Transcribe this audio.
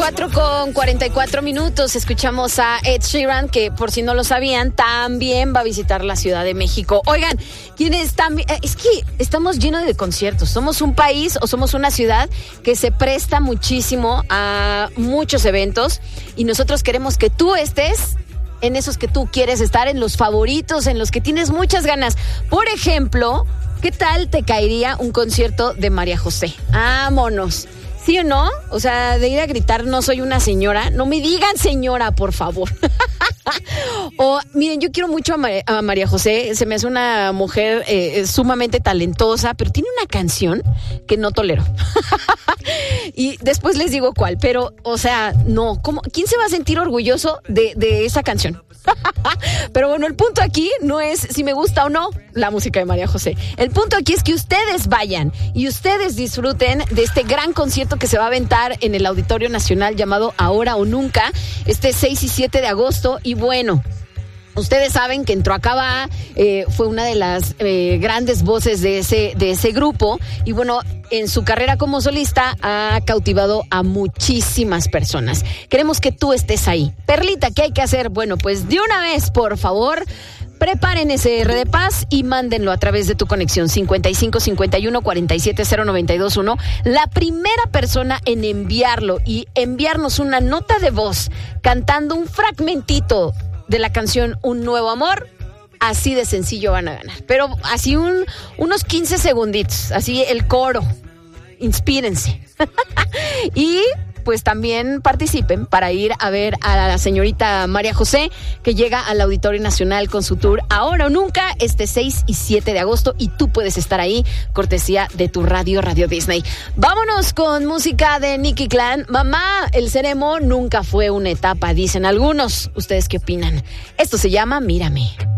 4:44. Escuchamos a Ed Sheeran, que por si no lo sabían, también va a visitar la Ciudad de México. Oigan, quienes también, es que estamos llenos de conciertos. Somos un país o somos una ciudad que se presta muchísimo a muchos eventos y nosotros queremos que tú estés en esos que tú quieres estar, en los favoritos, en los que tienes muchas ganas. Por ejemplo, ¿qué tal te caería un concierto de María José? ¡Vámonos! ¿Sí o no? O sea, de ir a gritar, no soy una señora. No me digan señora, por favor. O, miren, yo quiero mucho a María José. Se me hace una mujer sumamente talentosa, pero tiene una canción que no tolero. Y después les digo cuál, pero, o sea, no. ¿Quién se va a sentir orgulloso de esa canción? Pero bueno, el punto aquí no es si me gusta o no la música de María José. El punto aquí es que ustedes vayan y ustedes disfruten de este gran concierto que se va a aventar en el Auditorio Nacional llamado Ahora o Nunca, este 6 y 7 de agosto. Y bueno, ustedes saben que entró acá, fue una de las grandes voces de ese grupo. Y bueno, en su carrera como solista ha cautivado a muchísimas personas. Queremos que tú estés ahí. Perlita, ¿qué hay que hacer? Bueno, pues de una vez, por favor, preparen ese R de Paz y mándenlo a través de tu conexión 55 51 47 0921. La primera persona en enviarlo y enviarnos una nota de voz cantando un fragmentito de la canción Un Nuevo Amor, así de sencillo van a ganar. Pero así unos 15 segunditos, así el coro. Inspírense. Y pues también participen para ir a ver a la señorita María José, que llega al Auditorio Nacional con su tour Ahora o Nunca, este 6 y 7 de agosto, y tú puedes estar ahí, cortesía de tu Radio Disney. Vámonos con música de Nicky Clan. Mamá, el ser emo nunca fue una etapa, dicen algunos. ¿Ustedes qué opinan? Esto se llama Mírame.